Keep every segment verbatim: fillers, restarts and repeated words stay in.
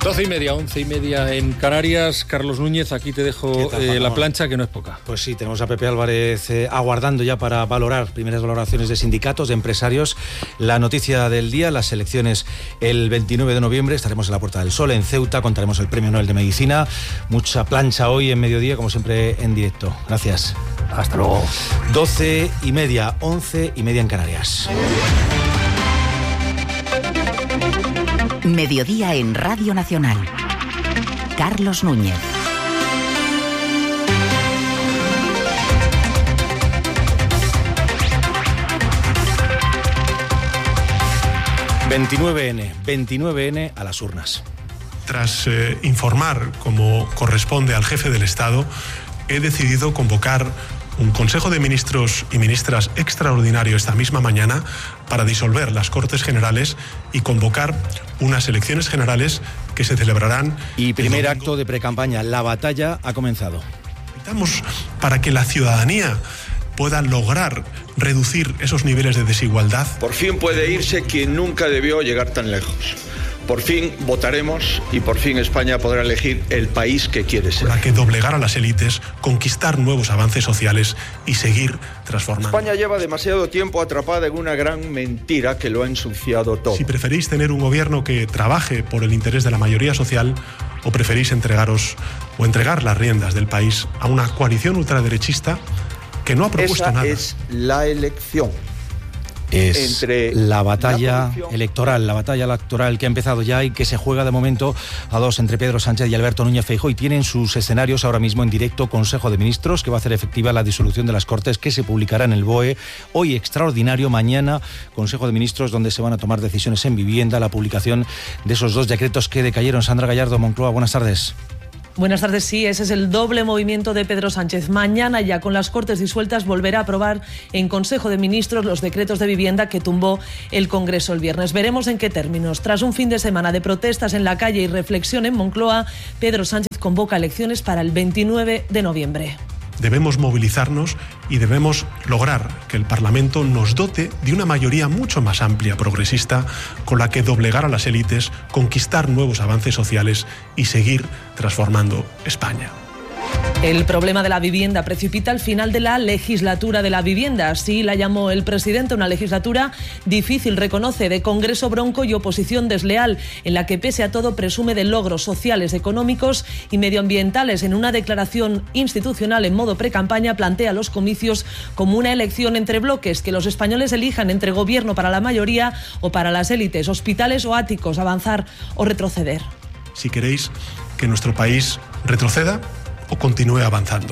Doce y media, once y media en Canarias. Carlos Núñez, aquí te dejo tal, eh, la plancha, que no es poca. Pues sí, tenemos a Pepe Álvarez eh, aguardando ya para valorar primeras valoraciones de sindicatos, de empresarios. La noticia del día, las elecciones el veintinueve de noviembre, estaremos en la Puerta del Sol, en Ceuta, contaremos el Premio Nobel de Medicina. Mucha plancha hoy en mediodía, como siempre en directo. Gracias. Hasta luego. Doce y media, once y media en Canarias. Mediodía en Radio Nacional. Carlos Núñez. veintinueve ene, veintinueve ene a las urnas. Tras eh, informar, como corresponde al jefe del Estado, he decidido convocar un Consejo de Ministros y Ministras extraordinario esta misma mañana para disolver las Cortes Generales y convocar unas elecciones generales que se celebrarán. Y primer acto de precampaña, la batalla ha comenzado. Necesitamos para que la ciudadanía pueda lograr reducir esos niveles de desigualdad. Por fin puede irse quien nunca debió llegar tan lejos. Por fin votaremos y por fin España podrá elegir el país que quiere ser. Para que doblegar a las élites, conquistar nuevos avances sociales y seguir transformando. España lleva demasiado tiempo atrapada en una gran mentira que lo ha ensuciado todo. Si preferís tener un gobierno que trabaje por el interés de la mayoría social, o preferís entregaros o entregar las riendas del país a una coalición ultraderechista que no ha propuesto Esa nada. Es la elección. Es entre la batalla la electoral, la batalla electoral que ha empezado ya y que se juega de momento a dos entre Pedro Sánchez y Alberto Núñez Feijóo, y tienen sus escenarios ahora mismo en directo. Consejo de Ministros, que va a hacer efectiva la disolución de las Cortes, que se publicará en el B O E. Hoy extraordinario, mañana Consejo de Ministros, donde se van a tomar decisiones en vivienda, la publicación de esos dos decretos que decayeron. Sandra Gallardo, Moncloa, buenas tardes. Buenas tardes, sí, ese es el doble movimiento de Pedro Sánchez. Mañana, ya con las Cortes disueltas, volverá a aprobar en Consejo de Ministros los decretos de vivienda que tumbó el Congreso el viernes. Veremos en qué términos. Tras un fin de semana de protestas en la calle y reflexión en Moncloa, Pedro Sánchez convoca elecciones para el veintinueve de noviembre. Debemos movilizarnos y debemos lograr que el Parlamento nos dote de una mayoría mucho más amplia, progresista, con la que doblegar a las élites, conquistar nuevos avances sociales y seguir transformando España. El problema de la vivienda precipita el final de la legislatura de la vivienda. Así la llamó el presidente, una legislatura difícil, reconoce, de Congreso bronco y oposición desleal, en la que pese a todo presume de logros sociales, económicos y medioambientales. En una declaración institucional en modo precampaña plantea los comicios como una elección entre bloques, que los españoles elijan entre gobierno para la mayoría o para las élites, hospitales o áticos, avanzar o retroceder. Si queréis que nuestro país retroceda o continúe avanzando.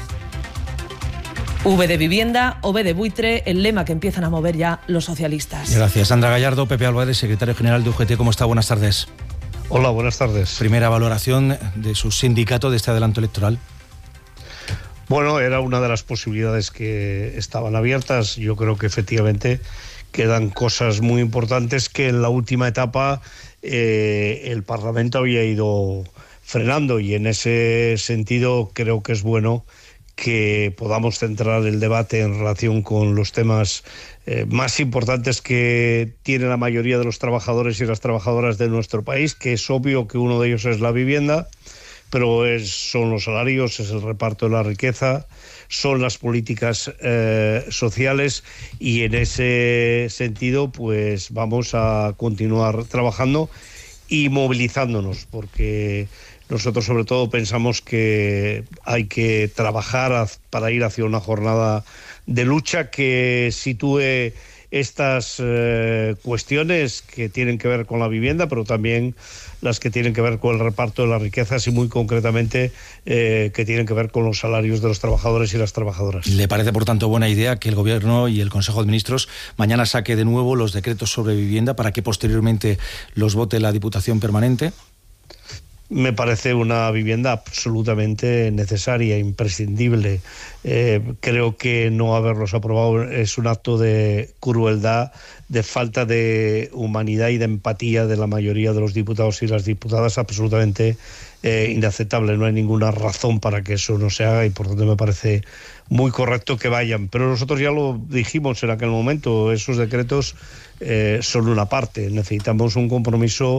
V de vivienda o V de buitre, el lema que empiezan a mover ya los socialistas. Gracias, Sandra Gallardo. Pepe Álvarez, secretario general de U G T, ¿cómo está? Buenas tardes. Hola, buenas tardes. Primera valoración de su sindicato de este adelanto electoral. Bueno, era una de las posibilidades que estaban abiertas. Yo creo que efectivamente quedan cosas muy importantes que en la última etapa eh, el Parlamento había ido frenando, y en ese sentido creo que es bueno que podamos centrar el debate en relación con los temas eh, más importantes que tiene la mayoría de los trabajadores y las trabajadoras de nuestro país, que es obvio que uno de ellos es la vivienda, pero es, son los salarios, es el reparto de la riqueza, son las políticas eh, sociales, y en ese sentido pues vamos a continuar trabajando y movilizándonos, porque nosotros sobre todo pensamos que hay que trabajar para ir hacia una jornada de lucha que sitúe estas eh, cuestiones que tienen que ver con la vivienda, pero también las que tienen que ver con el reparto de las riquezas y muy concretamente eh, que tienen que ver con los salarios de los trabajadores y las trabajadoras. ¿Le parece, por tanto, buena idea que el Gobierno y el Consejo de Ministros mañana saque de nuevo los decretos sobre vivienda para que posteriormente los vote la Diputación Permanente? Me parece una vivienda absolutamente necesaria, imprescindible. Eh, creo que no haberlos aprobado es un acto de crueldad, de falta de humanidad y de empatía de la mayoría de los diputados y las diputadas, absolutamente eh, inaceptable. No hay ninguna razón para que eso no se haga y por tanto me parece muy correcto que vayan. Pero nosotros ya lo dijimos en aquel momento, esos decretos eh, son una parte. Necesitamos un compromiso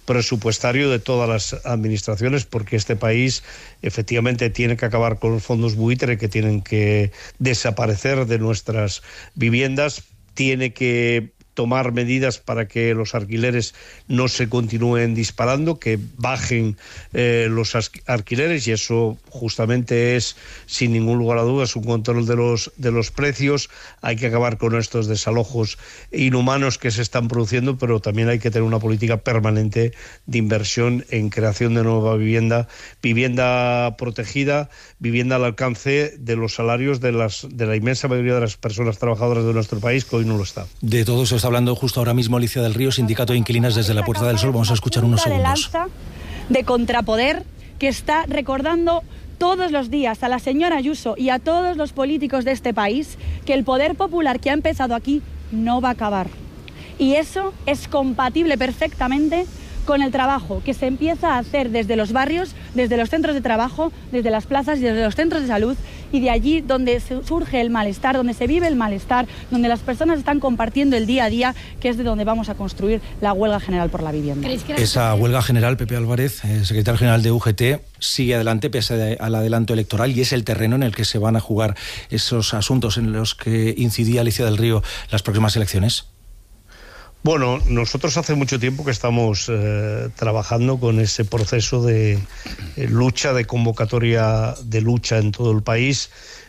presupuestario de todas las administraciones, porque este país efectivamente tiene que acabar con los fondos buitre que tienen que desaparecer de nuestras viviendas, tiene que tomar medidas para que los alquileres no se continúen disparando, que bajen eh, los alquileres, y eso justamente es, sin ningún lugar a dudas, un control de los, de los precios. Hay que acabar con estos desalojos inhumanos que se están produciendo, pero también hay que tener una política permanente de inversión en creación de nueva vivienda, vivienda protegida, vivienda al alcance de los salarios de, las, de la inmensa mayoría de las personas trabajadoras de nuestro país, que hoy no lo está. De todo eso está hablando justo ahora mismo Alicia del Río, Sindicato de Inquilinas desde la Puerta del Sol. Vamos a escuchar unos segundos. De lanza de contrapoder que está recordando todos los días a la señora Ayuso y a todos los políticos de este país que el poder popular que ha empezado aquí no va a acabar. Y eso es compatible perfectamente con el trabajo que se empieza a hacer desde los barrios, desde los centros de trabajo, desde las plazas y desde los centros de salud, y de allí donde surge el malestar, donde se vive el malestar, donde las personas están compartiendo el día a día, que es de donde vamos a construir la huelga general por la vivienda. Esa huelga general, Pepe Álvarez, eh, secretario general de U G T, sigue adelante pese al adelanto electoral, y es el terreno en el que se van a jugar esos asuntos en los que incidía Alicia del Río las próximas elecciones. Bueno, nosotros hace mucho tiempo que estamos eh, trabajando con ese proceso de eh, lucha, de convocatoria de lucha en todo el país,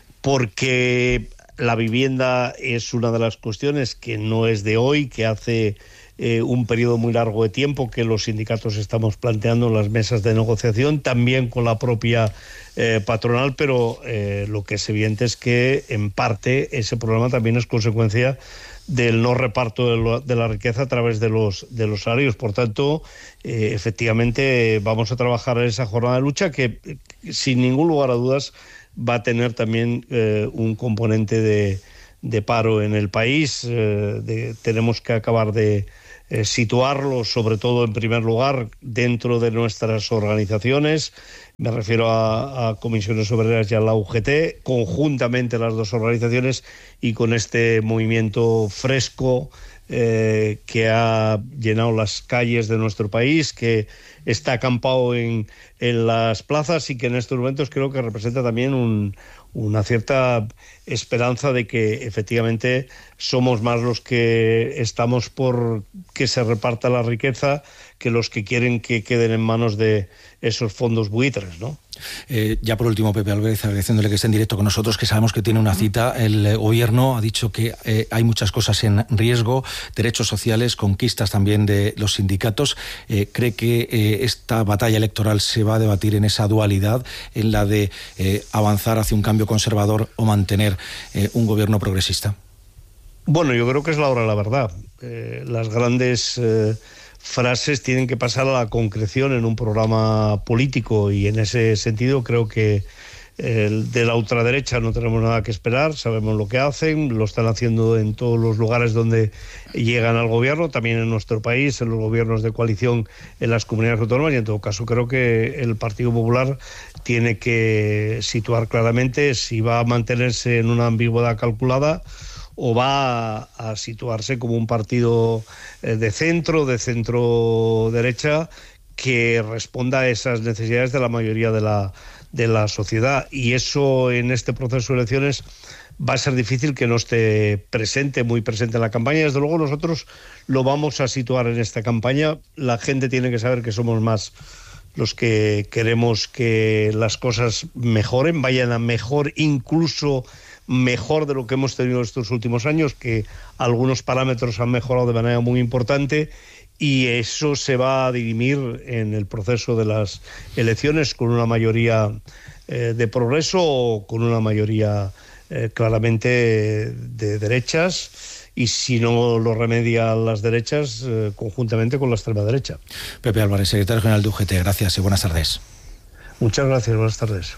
porque la vivienda es una de las cuestiones que no es de hoy, que hace eh, un periodo muy largo de tiempo que los sindicatos estamos planteando en las mesas de negociación, también con la propia eh, patronal, pero eh, lo que es evidente es que en parte ese problema también es consecuencia del no reparto de, lo, de la riqueza a través de los, de los salarios. Por tanto, eh, efectivamente vamos a trabajar en esa jornada de lucha que, sin ningún lugar a dudas, va a tener también eh, un componente de, de paro en el país. Eh, de, tenemos que acabar de eh, situarlo, sobre todo en primer lugar, dentro de nuestras organizaciones. Me refiero a, a Comisiones Obreras y a la U G T, conjuntamente las dos organizaciones, y con este movimiento fresco eh, que ha llenado las calles de nuestro país, que está acampado en, en las plazas y que en estos momentos creo que representa también un, una cierta esperanza de que efectivamente somos más los que estamos por que se reparta la riqueza que los que quieren que queden en manos de esos fondos buitres, ¿no? Eh, ya por último, Pepe Álvarez, agradeciéndole que esté en directo con nosotros, que sabemos que tiene una cita. El gobierno ha dicho que eh, hay muchas cosas en riesgo, derechos sociales, conquistas también de los sindicatos. Eh, ¿Cree que eh, esta batalla electoral se va a debatir en esa dualidad, en la de eh, avanzar hacia un cambio conservador o mantener eh, un gobierno progresista? Bueno, yo creo que es la hora de la verdad. Eh, las grandes Eh... frases tienen que pasar a la concreción en un programa político, y en ese sentido creo que eh, de la ultraderecha no tenemos nada que esperar. Sabemos lo que hacen, lo están haciendo en todos los lugares donde llegan al gobierno, también en nuestro país, en los gobiernos de coalición en las comunidades autónomas, y en todo caso creo que el Partido Popular tiene que situar claramente si va a mantenerse en una ambigüedad calculada o va a, a situarse como un partido de centro, de centro-derecha, que responda a esas necesidades de la mayoría de la, de la sociedad. Y eso, en este proceso de elecciones, va a ser difícil que no esté presente, muy presente en la campaña. Desde luego nosotros lo vamos a situar en esta campaña. La gente tiene que saber que somos más los que queremos que las cosas mejoren, vayan a mejor, incluso mejor de lo que hemos tenido estos últimos años, que algunos parámetros han mejorado de manera muy importante, y eso se va a dirimir en el proceso de las elecciones con una mayoría eh, de progreso o con una mayoría eh, claramente de derechas, y si no lo remedian las derechas, eh, conjuntamente con la extrema derecha. Pepe Álvarez, secretario general de U G T, gracias y buenas tardes. Muchas gracias, buenas tardes.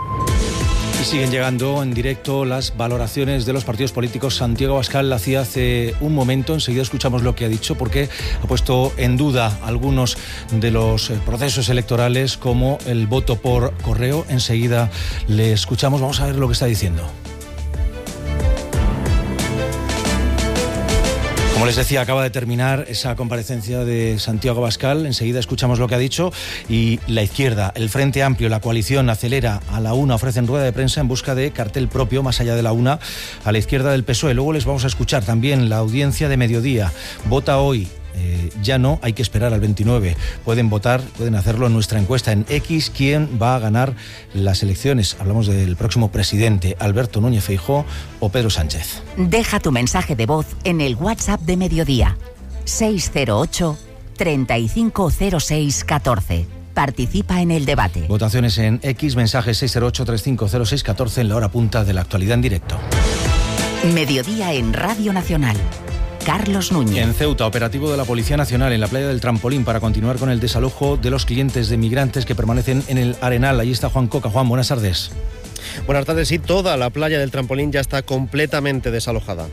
Y siguen llegando en directo las valoraciones de los partidos políticos. Santiago Abascal la hacía hace un momento, enseguida escuchamos lo que ha dicho, porque ha puesto en duda algunos de los procesos electorales, como el voto por correo. Enseguida le escuchamos, vamos a ver lo que está diciendo. Como les decía, acaba de terminar esa comparecencia de Santiago Abascal. Enseguida escuchamos lo que ha dicho. Y la izquierda, el Frente Amplio, la coalición acelera. A la una ofrecen rueda de prensa en busca de cartel propio, más allá de la una, a la izquierda del P S O E. Luego les vamos a escuchar también la audiencia de mediodía. Vota hoy. Eh, ya no, hay que esperar al veintinueve. Pueden votar, pueden hacerlo en nuestra encuesta en X, quién va a ganar las elecciones. Hablamos del próximo presidente, Alberto Núñez Feijóo o Pedro Sánchez. Deja tu mensaje de voz en el WhatsApp de Mediodía, seis cero ocho, treinta y cinco cero seis, catorce. Participa en el debate. Votaciones en X, mensaje seis cero ocho, treinta y cinco cero seis, catorce en la hora punta de la actualidad en directo. Mediodía en Radio Nacional. Carlos Núñez. En Ceuta, operativo de la Policía Nacional en la playa del Trampolín para continuar con el desalojo de los clientes de migrantes que permanecen en el Arenal. Allí está Juan Coca. Juan, buenas tardes. Buenas tardes. Sí, toda la playa del Trampolín ya está completamente desalojada.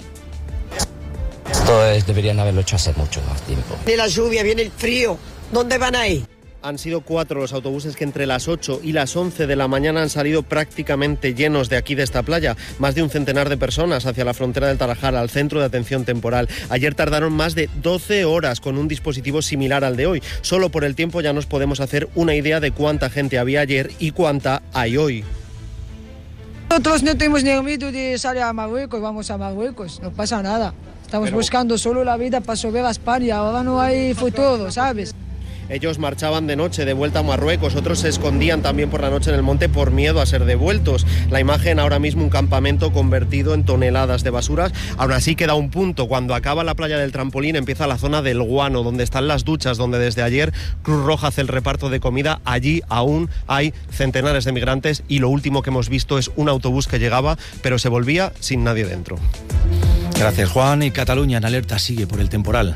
Esto es, deberían haberlo hecho hace mucho más tiempo. Viene la lluvia, viene el frío. ¿Dónde van a ir? Han sido cuatro los autobuses que entre las ocho y las once de la mañana han salido prácticamente llenos de aquí, de esta playa. Más de un centenar de personas hacia la frontera del Tarajal, al centro de atención temporal. Ayer tardaron más de doce horas con un dispositivo similar al de hoy. Solo por el tiempo ya nos podemos hacer una idea de cuánta gente había ayer y cuánta hay hoy. Nosotros no tenemos ni miedo de salir a Marruecos, vamos a Marruecos, no pasa nada. Estamos Pero... buscando solo la vida para subir a España, ahora no hay futuro, ¿sabes? Ellos marchaban de noche de vuelta a Marruecos, otros se escondían también por la noche en el monte por miedo a ser devueltos. La imagen ahora mismo un campamento convertido en toneladas de basuras. Aún así queda un punto, cuando acaba la playa del Trampolín empieza la zona del Guano, donde están las duchas, donde desde ayer Cruz Roja hace el reparto de comida. Allí aún hay centenares de migrantes y lo último que hemos visto es un autobús que llegaba, pero se volvía sin nadie dentro. Gracias, Juan. Y Cataluña en alerta sigue por el temporal.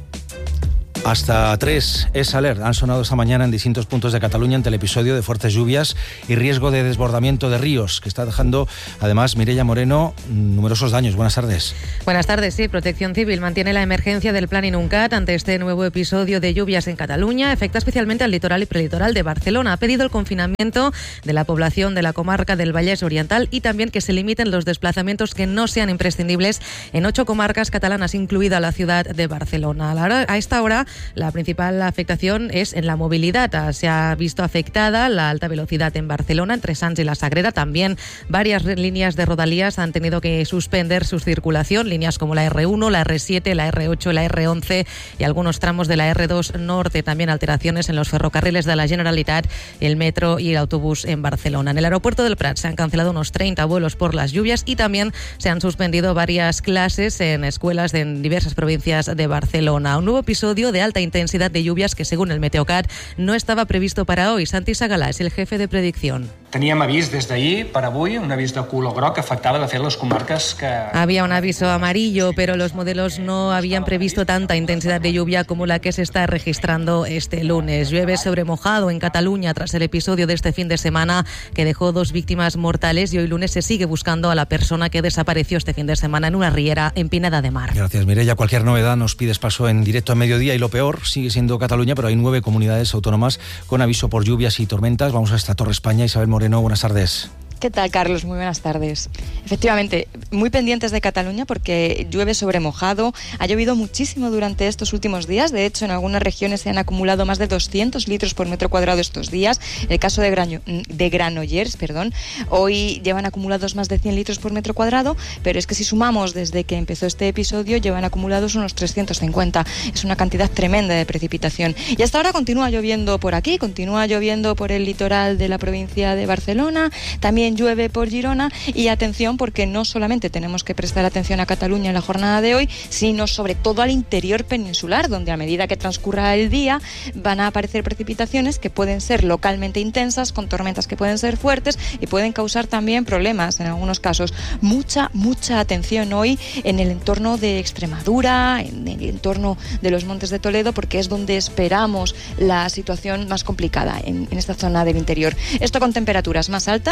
Hasta tres es alert. Han sonado esta mañana en distintos puntos de Cataluña ante el episodio de fuertes lluvias y riesgo de desbordamiento de ríos, que está dejando, además, Mireia Moreno, numerosos daños. Buenas tardes. Buenas tardes. Sí, Protección Civil mantiene la emergencia del Plan Inuncat ante este nuevo episodio de lluvias en Cataluña. Afecta especialmente al litoral y prelitoral de Barcelona. Ha pedido el confinamiento de la población de la comarca del Vallès Oriental y también que se limiten los desplazamientos que no sean imprescindibles en ocho comarcas catalanas, incluida la ciudad de Barcelona. A esta hora, la principal afectación es en la movilidad. Se ha visto afectada la alta velocidad en Barcelona, entre Sants y la Sagrera. También varias líneas de Rodalías han tenido que suspender su circulación. Líneas como la erre uno, la erre siete, la erre ocho, la erre once y algunos tramos de la erre dos Norte. También alteraciones en los ferrocarriles de la Generalitat, el metro y el autobús en Barcelona. En el aeropuerto del Prat se han cancelado unos treinta vuelos por las lluvias y también se han suspendido varias clases en escuelas en diversas provincias de Barcelona. Un nuevo episodio de alta intensidad de lluvias que, según el Meteocat, no estaba previsto para hoy. Santi Sagalà és el jefe de predicción. Teníem avís des d'ahir per avui, un avís de color groc que afectava, de fet, les comarques que... Había un aviso amarillo, pero los modelos no habían previsto tanta intensidad de lluvia como la que se está registrando este lunes. Llueve sobre mojado en Cataluña tras el episodio de este fin de semana que dejó dos víctimas mortales y hoy lunes se sigue buscando a la persona que desapareció este fin de semana en una riera en Pineda de Mar. Gracias, Mireia. Cualquier novedad nos pides paso en directo a mediodía y lo peor sigue siendo Cataluña, pero hay nueve comunidades autónomas con aviso por lluvias y tormentas. Vamos hasta Torre España. Isabel Moreno, buenas tardes. ¿Qué tal, Carlos? Muy buenas tardes. Efectivamente, muy pendientes de Cataluña porque llueve sobre mojado. Ha llovido muchísimo durante estos últimos días. De hecho, en algunas regiones se han acumulado más de doscientos litros por metro cuadrado estos días. El caso de, Graño, de Granollers, perdón, hoy llevan acumulados más de cien litros por metro cuadrado, pero es que si sumamos desde que empezó este episodio, llevan acumulados unos trescientos cincuenta. Es una cantidad tremenda de precipitación. Y hasta ahora continúa lloviendo por aquí, continúa lloviendo por el litoral de la provincia de Barcelona, también llueve por Girona y atención porque no solamente tenemos que prestar atención a Cataluña en la jornada de hoy, sino sobre todo al interior peninsular, donde a medida que transcurra el día van a aparecer precipitaciones que pueden ser localmente intensas, con tormentas que pueden ser fuertes y pueden causar también problemas en algunos casos. Mucha, mucha atención hoy en el entorno de Extremadura, en el entorno de los Montes de Toledo, porque es donde esperamos la situación más complicada en, en esta zona del interior. Esto con temperaturas más altas,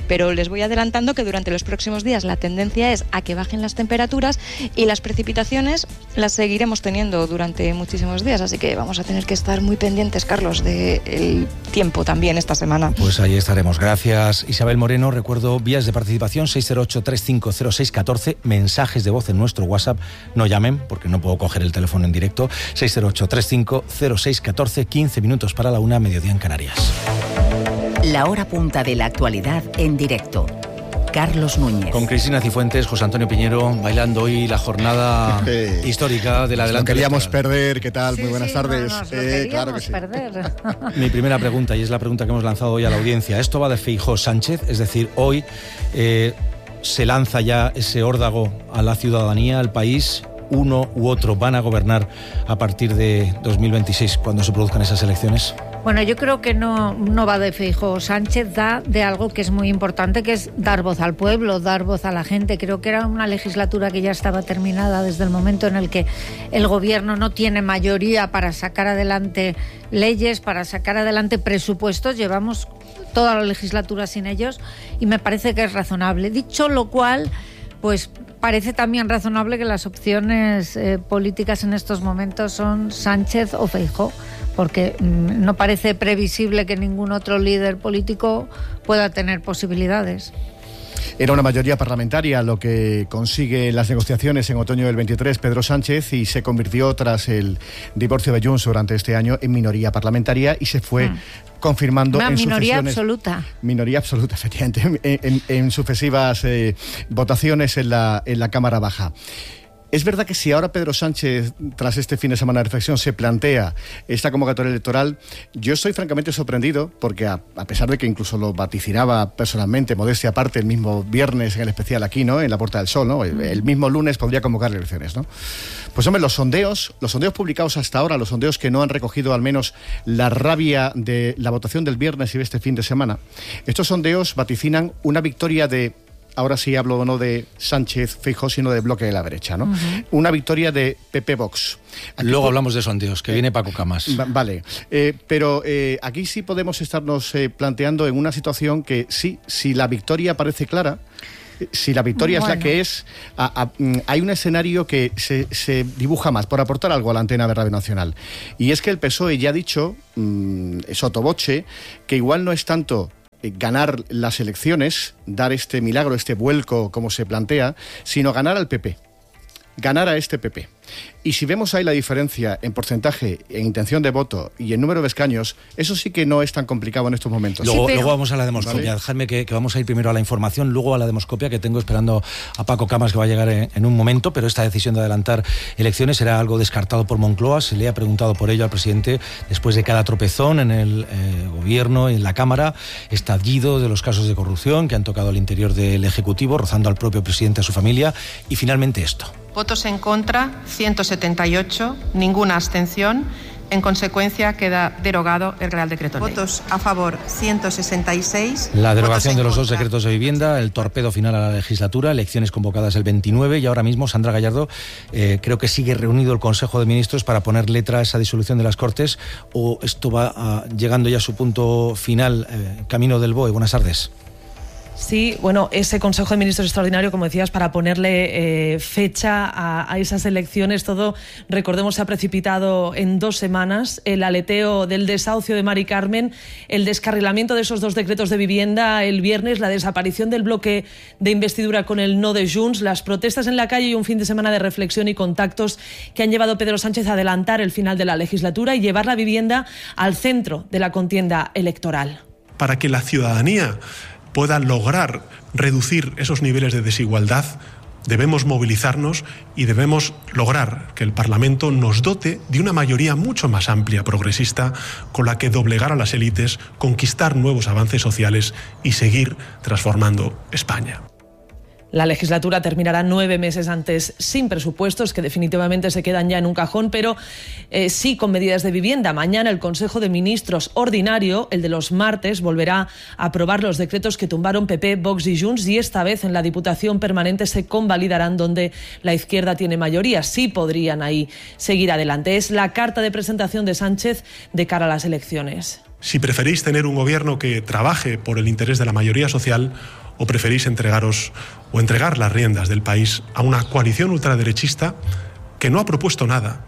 pero les voy adelantando que durante los próximos días la tendencia es a que bajen las temperaturas y las precipitaciones las seguiremos teniendo durante muchísimos días, así que vamos a tener que estar muy pendientes, Carlos, del tiempo también esta semana. Pues ahí estaremos. Gracias, Isabel Moreno. Recuerdo vías de participación: seis cero ocho, tres cinco cero seis uno cuatro, mensajes de voz en nuestro WhatsApp. No llamen porque no puedo coger el teléfono en directo. seis cero ocho, tres cinco cero seis uno cuatro, quince minutos para la una, mediodía en Canarias. La hora punta de la actualidad en directo. Carlos Núñez. Con Cristina Cifuentes, José Antonio Piñero, bailando hoy la jornada eh, histórica del adelante. No queríamos electoral. perder, ¿qué tal? Sí, Muy buenas sí, tardes. No, nos eh, claro que sí. perder. Mi primera pregunta, y es la pregunta que hemos lanzado hoy a la audiencia. ¿Esto va de Feijóo Sánchez? Es decir, hoy eh, se lanza ya ese órdago a la ciudadanía, al país. Uno u otro van a gobernar a partir de dos mil veintiséis, cuando se produzcan esas elecciones. Bueno, yo creo que no, no va de Feijóo Sánchez, da de algo que es muy importante, que es dar voz al pueblo, dar voz a la gente. Creo que era una legislatura que ya estaba terminada desde el momento en el que el gobierno no tiene mayoría para sacar adelante leyes, para sacar adelante presupuestos. Llevamos toda la legislatura sin ellos y me parece que es razonable. Dicho lo cual, pues parece también razonable que las opciones eh, políticas en estos momentos son Sánchez o Feijóo, porque mmm, no parece previsible que ningún otro líder político pueda tener posibilidades. Era una mayoría parlamentaria lo que consigue las negociaciones en otoño del veintitrés Pedro Sánchez, y se convirtió, tras el divorcio de Junts durante este año, en minoría parlamentaria y se fue mm. confirmando una en minoría sucesiones, absoluta. Minoría absoluta, efectivamente, en, en, en sucesivas eh, votaciones en la, en la Cámara Baja. Es verdad que si ahora Pedro Sánchez, tras este fin de semana de reflexión, se plantea esta convocatoria electoral, yo estoy francamente sorprendido, porque a, a pesar de que incluso lo vaticinaba personalmente, modestia aparte, el mismo viernes en el especial aquí, ¿no?, en la Puerta del Sol, ¿no?, el, el mismo lunes podría convocar elecciones, ¿no? Pues hombre, los sondeos, los sondeos publicados hasta ahora, los sondeos que no han recogido al menos la rabia de la votación del viernes y de este fin de semana, estos sondeos vaticinan una victoria de... Ahora sí hablo no de Sánchez, Feijóo, sino de bloque de la derecha, ¿no? Uh-huh. Una victoria de P P Vox. Aquí Luego po- hablamos de sondeos, que eh, viene Paco Camas. Va- vale, eh, pero eh, aquí sí podemos estarnos eh, planteando en una situación que sí, si la victoria parece clara, si la victoria bueno. es la que es, a, a, hay un escenario que se, se dibuja más, por aportar algo a la antena de Radio Nacional. Y es que el P S O E ya ha dicho, mmm, sotoboche, que igual no es tanto ganar las elecciones, dar este milagro, este vuelco como se plantea, sino ganar al P P, ganar a este P P. Y si vemos ahí la diferencia en porcentaje, en intención de voto y en número de escaños, eso sí que no es tan complicado en estos momentos. Luego, sí, pero... luego vamos a la demoscopia. ¿Vale? Dejadme que, que vamos a ir primero a la información, luego a la demoscopia, que tengo esperando a Paco Camas, que va a llegar en, en un momento, pero esta decisión de adelantar elecciones era algo descartado por Moncloa. Se le ha preguntado por ello al presidente después de cada tropezón en el eh, gobierno, en la Cámara, estallido de los casos de corrupción que han tocado al interior del Ejecutivo, rozando al propio presidente, a su familia, y finalmente esto. Votos en contra, ciento setenta y ocho, ninguna abstención. En consecuencia, queda derogado el Real Decreto Ley. Votos a favor, ciento sesenta y seis. La derogación de los dos decretos de vivienda, el torpedo final a la legislatura, elecciones convocadas el veintinueve, y ahora mismo Sandra Gallardo eh, creo que sigue reunido el Consejo de Ministros para poner letra a esa disolución de las Cortes, o esto va a, llegando ya a su punto final, eh, camino del B O E. Buenas tardes. Sí, bueno, ese Consejo de Ministros extraordinario, como decías, para ponerle eh, fecha a, a esas elecciones, todo, recordemos, se ha precipitado en dos semanas. El aleteo del desahucio de Mari Carmen, el descarrilamiento de esos dos decretos de vivienda el viernes, la desaparición del bloque de investidura con el no de Junts, las protestas en la calle y un fin de semana de reflexión y contactos que han llevado a Pedro Sánchez a adelantar el final de la legislatura y llevar la vivienda al centro de la contienda electoral. Para que la ciudadanía pueda lograr reducir esos niveles de desigualdad, debemos movilizarnos y debemos lograr que el Parlamento nos dote de una mayoría mucho más amplia, progresista, con la que doblegar a las élites, conquistar nuevos avances sociales y seguir transformando España. La legislatura terminará nueve meses antes sin presupuestos, que definitivamente se quedan ya en un cajón, pero eh, sí con medidas de vivienda. Mañana el Consejo de Ministros ordinario, el de los martes, volverá a aprobar los decretos que tumbaron P P, Vox y Junts, y esta vez en la Diputación Permanente se convalidarán donde la izquierda tiene mayoría. Sí podrían ahí seguir adelante. Es la carta de presentación de Sánchez de cara a las elecciones. Si preferís tener un gobierno que trabaje por el interés de la mayoría social o preferís entregaros o entregar las riendas del país a una coalición ultraderechista que no ha propuesto nada.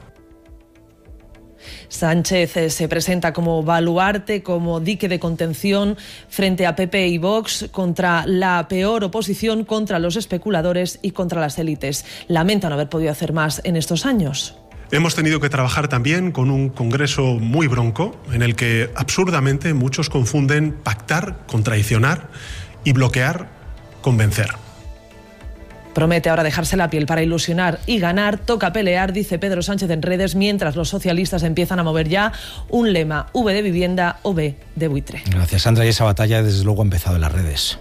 Sánchez se presenta como baluarte, como dique de contención frente a P P y Vox contra la peor oposición, contra los especuladores y contra las élites. Lamenta no haber podido hacer más en estos años. Hemos tenido que trabajar también con un Congreso muy bronco, en el que absurdamente muchos confunden pactar con traicionar y bloquear con vencer. Promete ahora dejarse la piel para ilusionar y ganar. Toca pelear, dice Pedro Sánchez en redes, mientras los socialistas empiezan a mover ya un lema: V de vivienda o B de buitre. Gracias, Sandra. Y esa batalla desde luego ha empezado en las redes.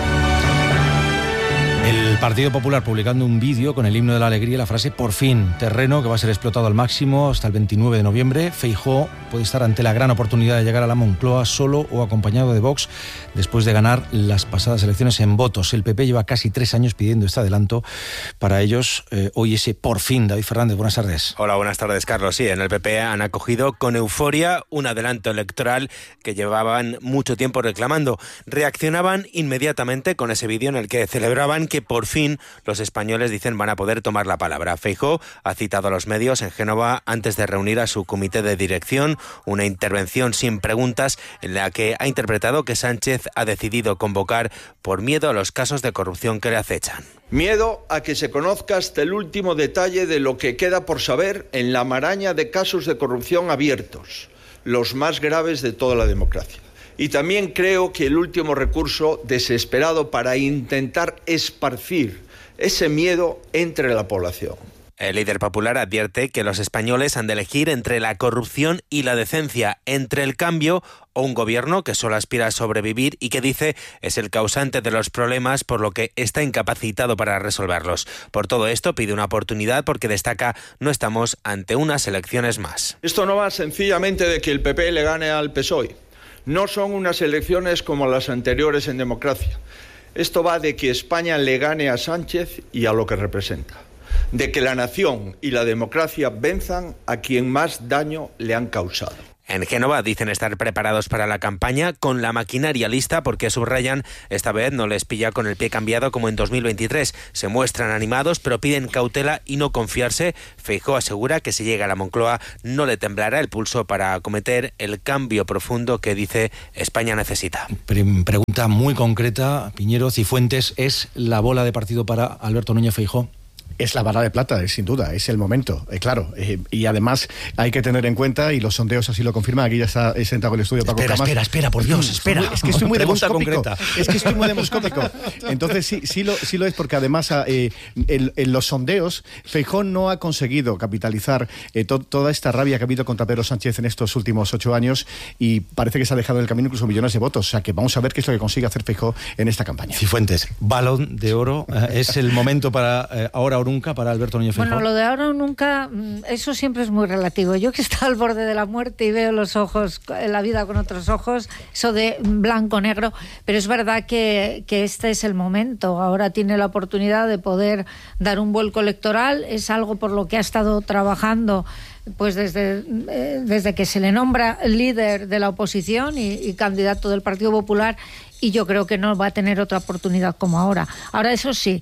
El Partido Popular publicando un vídeo con el himno de la alegría y la frase "por fin", terreno que va a ser explotado al máximo hasta el veintinueve de noviembre. Feijóo puede estar ante la gran oportunidad de llegar a la Moncloa solo o acompañado de Vox después de ganar las pasadas elecciones en votos. El P P lleva casi tres años pidiendo este adelanto. Para ellos, eh, hoy ese por fin. David Fernández, buenas tardes. Hola, buenas tardes, Carlos. Sí, en el P P han acogido con euforia un adelanto electoral que llevaban mucho tiempo reclamando. Reaccionaban inmediatamente con ese vídeo en el que celebraban que por fin los españoles, dicen, van a poder tomar la palabra. Feijóo ha citado a los medios en Génova antes de reunir a su comité de dirección, una intervención sin preguntas en la que ha interpretado que Sánchez ha decidido convocar por miedo a los casos de corrupción que le acechan. Miedo a que se conozca hasta el último detalle de lo que queda por saber en la maraña de casos de corrupción abiertos, los más graves de toda la democracia. Y también creo que el último recurso desesperado para intentar esparcir ese miedo entre la población. El líder popular advierte que los españoles han de elegir entre la corrupción y la decencia, entre el cambio o un gobierno que solo aspira a sobrevivir y que dice es el causante de los problemas, por lo que está incapacitado para resolverlos. Por todo esto pide una oportunidad porque destaca: no estamos ante unas elecciones más. Esto no va sencillamente de que el P P le gane al P S O E. No son unas elecciones como las anteriores en democracia. Esto va de que España le gane a Sánchez y a lo que representa. De que la nación y la democracia venzan a quien más daño le han causado. En Génova dicen estar preparados para la campaña con la maquinaria lista porque, subrayan, esta vez no les pilla con el pie cambiado como en dos mil veintitrés. Se muestran animados pero piden cautela y no confiarse. Feijóo asegura que si llega a la Moncloa no le temblará el pulso para acometer el cambio profundo que dice España necesita. Pregunta muy concreta, Piñero. Cifuentes, ¿es la bola de partido para Alberto Núñez Feijóo? Es la bala de plata, es, sin duda, es el momento, eh, claro. Eh, y además hay que tener en cuenta, y los sondeos así lo confirman, aquí ya está sentado el estudio Paco Espera, Camas. espera, espera, por Dios, espera. Es que estoy muy Pregunta demoscópico. concreta. Es que estoy muy demoscópico. Entonces sí, sí, lo, sí lo es, porque además eh, en, en los sondeos Feijóo no ha conseguido capitalizar eh, to, toda esta rabia que ha habido contra Pedro Sánchez en estos últimos ocho años, y parece que se ha dejado del camino incluso millones de votos. O sea que vamos a ver qué es lo que consigue hacer Feijóo en esta campaña. Cifuentes, balón de oro, eh, es el momento para eh, ahora o nunca para Alberto Núñez. Bueno, lo de ahora o nunca, eso siempre es muy relativo. Yo que estoy al borde de la muerte y veo los ojos, la vida con otros ojos, eso de blanco-negro, pero es verdad que, que este es el momento. Ahora tiene la oportunidad de poder dar un vuelco electoral, es algo por lo que ha estado trabajando pues desde, eh, desde que se le nombra líder de la oposición y, y candidato del Partido Popular, y yo creo que no va a tener otra oportunidad como ahora. Ahora, eso sí,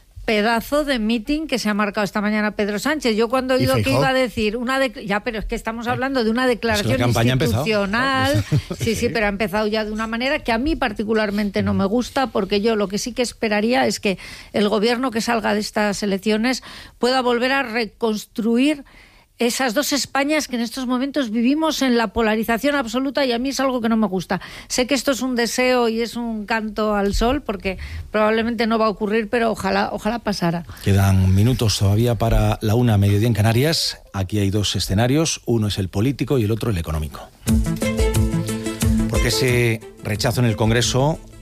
pedazo de meeting que se ha marcado esta mañana Pedro Sánchez. Yo cuando he oído que iba a decir una de... ya, pero es que estamos hablando de una declaración institucional. Sí, sí, pero ha empezado ya de una manera que a mí particularmente no me gusta, porque yo lo que sí que esperaría es que el gobierno que salga de estas elecciones pueda volver a reconstruir esas dos Españas que en estos momentos vivimos en la polarización absoluta, y a mí es algo que no me gusta. Sé que esto es un deseo y es un canto al sol, porque probablemente no va a ocurrir, pero ojalá, ojalá pasara. Quedan minutos todavía para la una, mediodía en Canarias. Aquí hay dos escenarios, uno es el político y el otro el económico. Porque ese rechazo en el Congreso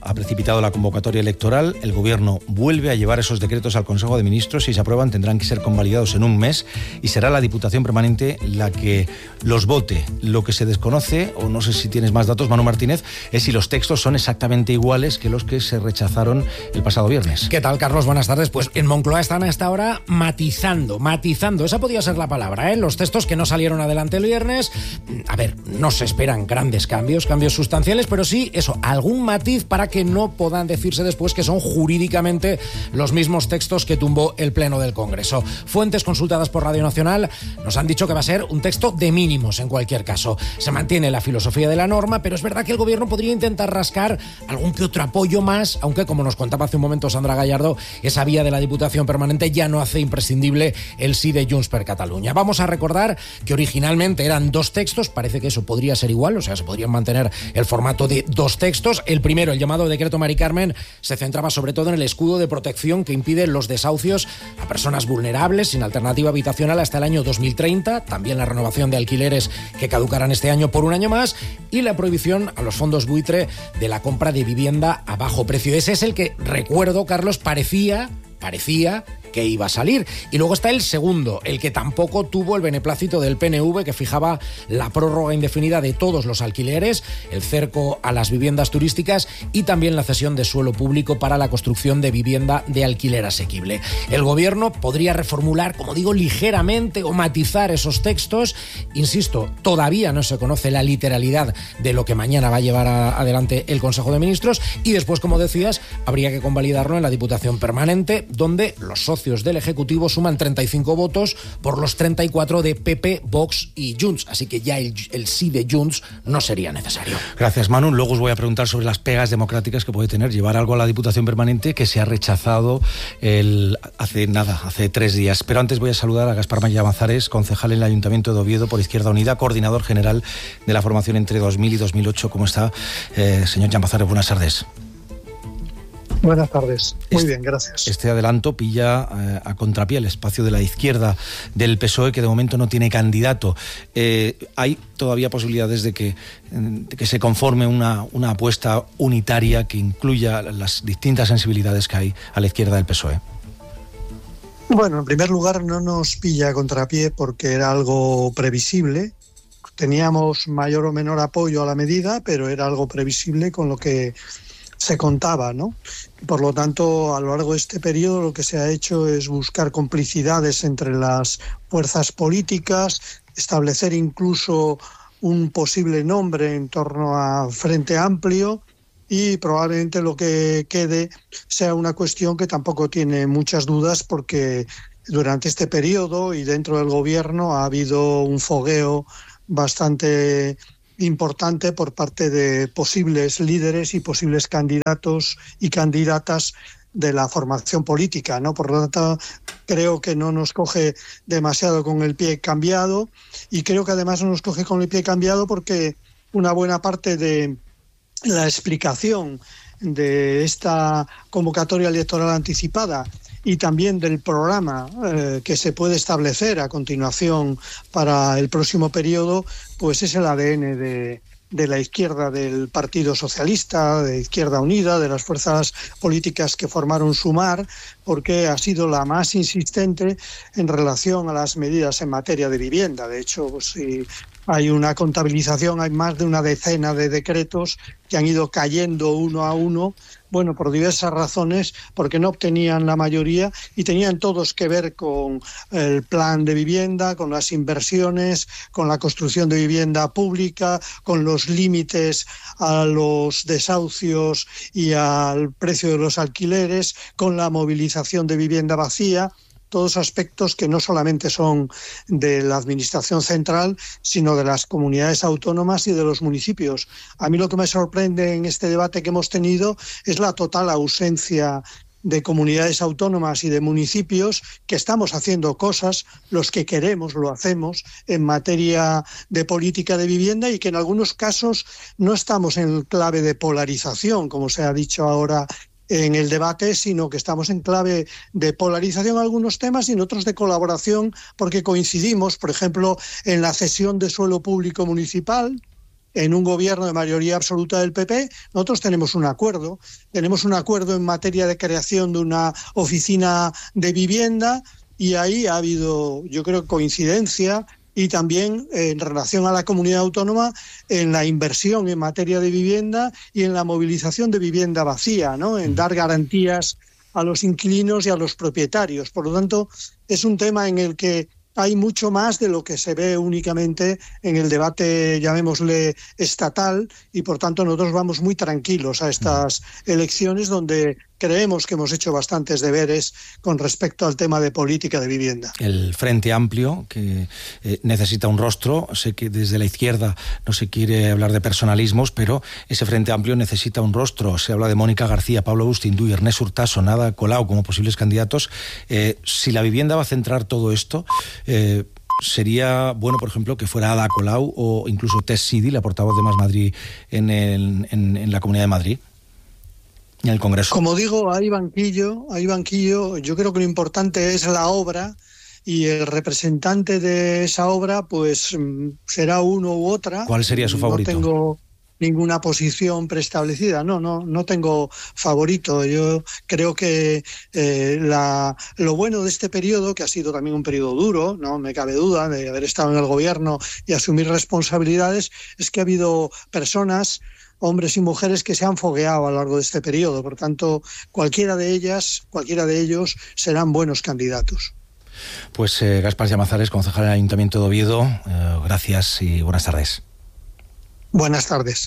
ha precipitado la convocatoria electoral. El Gobierno vuelve a llevar esos decretos al Consejo de Ministros. Si se aprueban, tendrán que ser convalidados en un mes y será la Diputación Permanente la que los vote. Lo que se desconoce, o no sé si tienes más datos, Manu Martínez, es si los textos son exactamente iguales que los que se rechazaron el pasado viernes. ¿Qué tal, Carlos? Buenas tardes. Pues en Moncloa están a esta hora matizando, matizando. Esa podría ser la palabra, ¿eh? Los textos que no salieron adelante el viernes. A ver, no se esperan grandes cambios, cambios sustanciales, pero sí, eso, algún matiz para que no puedan decirse después que son jurídicamente los mismos textos que tumbó el Pleno del Congreso. Fuentes consultadas por Radio Nacional nos han dicho que va a ser un texto de mínimos en cualquier caso. Se mantiene la filosofía de la norma, pero es verdad que el Gobierno podría intentar rascar algún que otro apoyo más, aunque, como nos contaba hace un momento Sandra Gallardo, esa vía de la Diputación Permanente ya no hace imprescindible el sí de Junts per Catalunya. Vamos a recordar que originalmente eran dos textos, parece que eso podría ser igual, o sea, se podrían mantener el formato de dos textos. El primero, el llamado decreto Mari Carmen, se centraba sobre todo en el escudo de protección que impide los desahucios a personas vulnerables sin alternativa habitacional hasta el año dos mil treinta, también la renovación de alquileres que caducarán este año por un año más y la prohibición a los fondos buitre de la compra de vivienda a bajo precio. Ese es el que, recuerdo, Carlos, parecía, parecía que iba a salir. Y luego está el segundo, el que tampoco tuvo el beneplácito del P N V, que fijaba la prórroga indefinida de todos los alquileres, el cerco a las viviendas turísticas y también la cesión de suelo público para la construcción de vivienda de alquiler asequible. El Gobierno podría reformular, como digo, ligeramente o matizar esos textos. Insisto, todavía no se conoce la literalidad de lo que mañana va a llevar a, adelante el Consejo de Ministros y después, como decías, habría que convalidarlo en la Diputación Permanente, donde los socios del Ejecutivo suman treinta y cinco votos por los treinta y cuatro de P P, Vox y Junts, así que ya el, el sí de Junts no sería necesario. Gracias, Manu. Luego os voy a preguntar sobre las pegas democráticas que puede tener llevar algo a la Diputación Permanente que se ha rechazado el, hace nada, hace tres días. Pero antes voy a saludar a Gaspar Llamazares, concejal en el Ayuntamiento de Oviedo por Izquierda Unida, coordinador general de la formación entre dos mil y dos mil ocho. ¿Cómo está, eh, señor Llamazares? Buenas tardes. Buenas tardes. Muy este, bien, gracias. Este adelanto pilla eh, a contrapié el espacio de la izquierda del P S O E, que de momento no tiene candidato. Eh, ¿Hay todavía posibilidades de que, de que se conforme una, una apuesta unitaria que incluya las distintas sensibilidades que hay a la izquierda del P S O E? Bueno, en primer lugar, no nos pilla a contrapié porque era algo previsible. Teníamos mayor o menor apoyo a la medida, pero era algo previsible con lo que se contaba, ¿no? Por lo tanto, a lo largo de este periodo lo que se ha hecho es buscar complicidades entre las fuerzas políticas, establecer incluso un posible nombre en torno a Frente Amplio y probablemente lo que quede sea una cuestión que tampoco tiene muchas dudas porque durante este periodo y dentro del Gobierno ha habido un fogueo bastante importante por parte de posibles líderes y posibles candidatos y candidatas de la formación política, ¿no? Por lo tanto, creo que no nos coge demasiado con el pie cambiado y creo que además no nos coge con el pie cambiado porque una buena parte de la explicación de esta convocatoria electoral anticipada y también del programa eh, que se puede establecer a continuación para el próximo periodo, pues es el A D N de, de la izquierda del Partido Socialista, de Izquierda Unida, de las fuerzas políticas que formaron Sumar, porque ha sido la más insistente en relación a las medidas en materia de vivienda. De hecho, pues, si hay una contabilización, hay más de una decena de decretos que han ido cayendo uno a uno, bueno, por diversas razones, porque no obtenían la mayoría y tenían todos que ver con el plan de vivienda, con las inversiones, con la construcción de vivienda pública, con los límites a los desahucios y al precio de los alquileres, con la movilización de vivienda vacía. Todos aspectos que no solamente son de la administración central, sino de las comunidades autónomas y de los municipios. A mí lo que me sorprende en este debate que hemos tenido es la total ausencia de comunidades autónomas y de municipios que estamos haciendo cosas, los que queremos lo hacemos en materia de política de vivienda y que en algunos casos no estamos en clave de polarización, como se ha dicho ahora en el debate, sino que estamos en clave de polarización en algunos temas y en otros de colaboración, porque coincidimos, por ejemplo, en la cesión de suelo público municipal, en un gobierno de mayoría absoluta del P P. Nosotros tenemos un acuerdo, tenemos un acuerdo en materia de creación de una oficina de vivienda y ahí ha habido, yo creo, coincidencia y también en relación a la comunidad autónoma en la inversión en materia de vivienda y en la movilización de vivienda vacía, ¿no? En dar garantías a los inquilinos y a los propietarios. Por lo tanto, es un tema en el que hay mucho más de lo que se ve únicamente en el debate, llamémosle, estatal, y por tanto nosotros vamos muy tranquilos a estas elecciones donde creemos que hemos hecho bastantes deberes con respecto al tema de política de vivienda. El Frente Amplio, que eh, necesita un rostro, sé que desde la izquierda no se quiere hablar de personalismos, pero ese Frente Amplio necesita un rostro. Se habla de Mónica García, Pablo Bustindu y Ernest Urtasun, Ada Colau como posibles candidatos. Eh, si la vivienda va a centrar todo esto, eh, sería bueno, por ejemplo, que fuera Ada Colau o incluso Tess Sidi, la portavoz de Más Madrid en, el, en, en la Comunidad de Madrid. En el Congreso. Como digo, hay banquillo, hay banquillo. Yo creo que lo importante es la obra y el representante de esa obra, pues será uno u otra. ¿Cuál sería su favorito? No tengo ninguna posición preestablecida. No, no, no tengo favorito. Yo creo que eh, la, lo bueno de este periodo, que ha sido también un periodo duro, no me cabe duda de haber estado en el gobierno y asumir responsabilidades, es que ha habido personas, hombres y mujeres que se han fogueado a lo largo de este periodo. Por tanto, cualquiera de ellas, cualquiera de ellos serán buenos candidatos. Pues eh, Gaspar Llamazares, concejal del Ayuntamiento de Oviedo, eh, gracias y buenas tardes. Buenas tardes.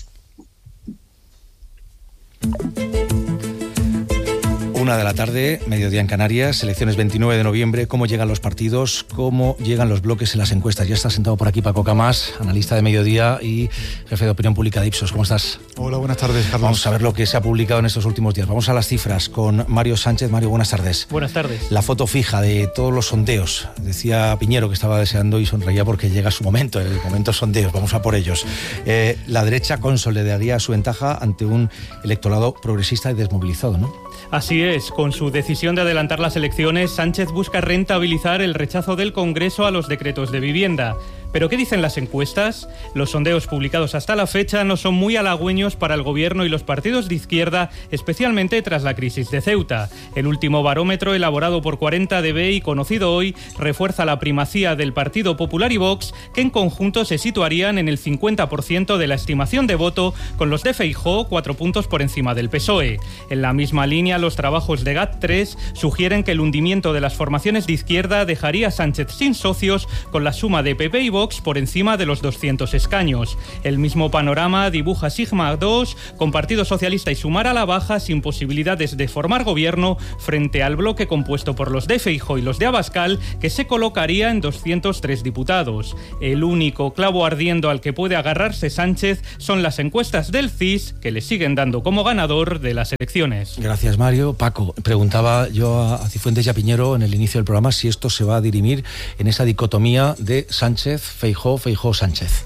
Una de la tarde, mediodía en Canarias, elecciones veintinueve de noviembre. ¿Cómo llegan los partidos? ¿Cómo llegan los bloques en las encuestas? Ya está sentado por aquí Paco Camás, analista de Mediodía y jefe de opinión pública de Ipsos. ¿Cómo estás? Hola, buenas tardes, Carlos. Vamos a ver lo que se ha publicado en estos últimos días. Vamos a las cifras con Mario Sánchez. Mario, buenas tardes. Buenas tardes. La foto fija de todos los sondeos. Decía Piñero que estaba deseando y sonreía porque llega su momento, el momento sondeos. Vamos a por ellos. Eh, la derecha consolidaría su ventaja ante un electorado progresista y desmovilizado, ¿no? Así es, con su decisión de adelantar las elecciones, Sánchez busca rentabilizar el rechazo del Congreso a los decretos de vivienda. ¿Pero qué dicen las encuestas? Los sondeos publicados hasta la fecha no son muy halagüeños para el Gobierno y los partidos de izquierda, especialmente tras la crisis de Ceuta. El último barómetro, elaborado por cuarenta D B y conocido hoy, refuerza la primacía del Partido Popular y Vox, que en conjunto se situarían en el cincuenta por ciento de la estimación de voto, con los de Feijóo cuatro puntos por encima del P S O E. En la misma línea, los trabajos de G A T tres sugieren que el hundimiento de las formaciones de izquierda dejaría a Sánchez sin socios, con la suma de P P y Vox por encima de los doscientos escaños. El mismo panorama dibuja Sigma dos, con Partido Socialista y Sumar a la baja, sin posibilidades de formar gobierno, frente al bloque compuesto por los de Feijóo y los de Abascal, que se colocaría en doscientos tres diputados. El único clavo ardiendo al que puede agarrarse Sánchez son las encuestas del C I S, que le siguen dando como ganador de las elecciones. Gracias, Mario. Paco, preguntaba yo a Cifuentes y a Piñero en el inicio del programa si esto se va a dirimir en esa dicotomía de Sánchez, Feijóo, Feijóo, Sánchez.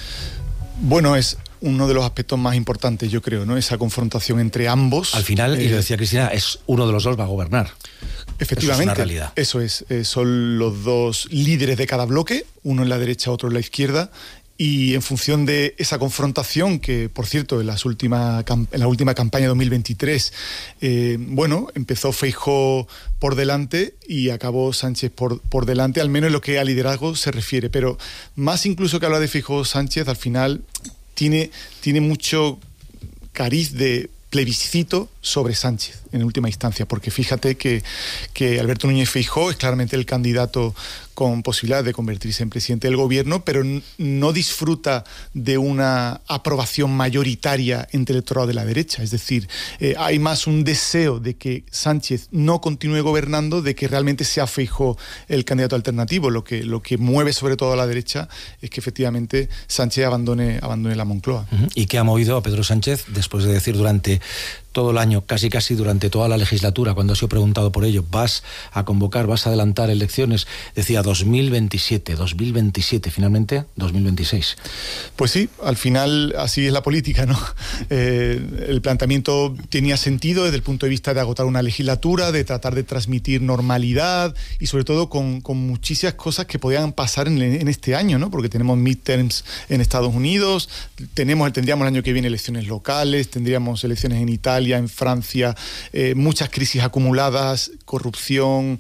Bueno, es uno de los aspectos más importantes, yo creo, ¿no? Esa confrontación entre ambos. Al final, eh, y lo decía Cristina, es uno de los dos va a gobernar. Efectivamente, eso es una realidad. Eso es, eh, son los dos líderes de cada bloque, uno en la derecha, otro en la izquierda. Y en función de esa confrontación, que por cierto en, las última, en la última campaña dos mil veintitrés, eh, bueno, empezó Feijóo por delante y acabó Sánchez por, por delante, al menos en lo que a liderazgo se refiere. Pero más incluso que hablar de Feijóo, Sánchez al final tiene, tiene mucho cariz de plebiscito sobre Sánchez en última instancia, porque fíjate que, que Alberto Núñez Feijóo es claramente el candidato con posibilidad de convertirse en presidente del gobierno, pero no disfruta de una aprobación mayoritaria entre el electorado de la derecha. Es decir, eh, hay más un deseo de que Sánchez no continúe gobernando, de que realmente sea Feijóo el candidato alternativo. Lo que, lo que mueve sobre todo a la derecha es que efectivamente Sánchez abandone, abandone la Moncloa. Uh-huh. ¿Y qué ha movido a Pedro Sánchez después de decir durante durante todo el año, casi casi durante toda la legislatura, cuando ha sido preguntado por ello, vas a convocar, vas a adelantar elecciones, decía dos mil veintisiete, dos mil veintisiete, finalmente dos mil veintiséis. Pues sí, al final así es la política, ¿no? Eh, el planteamiento tenía sentido desde el punto de vista de agotar una legislatura, de tratar de transmitir normalidad y sobre todo con, con muchísimas cosas que podían pasar en, en este año, ¿no? Porque tenemos midterms en Estados Unidos, tenemos, tendríamos el año que viene elecciones locales, tendríamos elecciones en Italia, en Francia, eh, muchas crisis acumuladas, corrupción,